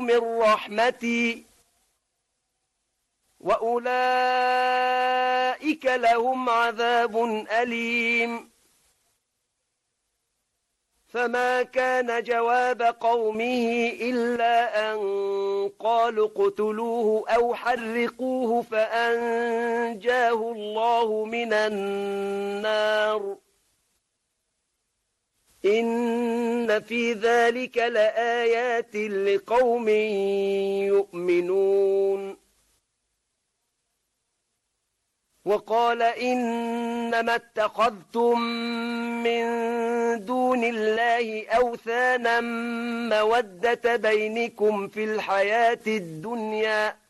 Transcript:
من رحمتي وأولئك لهم عذاب أليم. فما كان جواب قومه إلا أن قالوا اقتلوه أو حرقوه فأنجاه الله من النار. إن في ذلك لآيات لقوم يؤمنون. وقال إنما اتخذتم من دون الله أوثانا مودة بينكم في الحياة الدنيا